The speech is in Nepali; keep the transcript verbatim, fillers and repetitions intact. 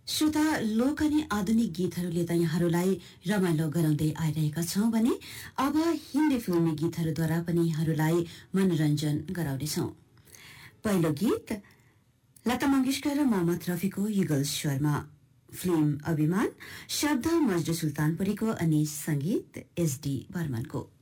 श्रोता, लोक अनि आधुनिक गीतहरूले त यहाँहरूलाई रमाइलो गराउँदै आइरहेका छौं भने अब हिन्दी फिल्मी गीतहरूद्वारा पनि यहाँहरूलाई मनोरञ्जन गराउनेछौं। पहिलो गीत लता मंगेशकर र मोहम्मद रफीको युगल स्वरमा, फिल्म अभिमान, शब्द मजदु सुल्तानपुरीको अनि संगीत एसडी बर्मनको।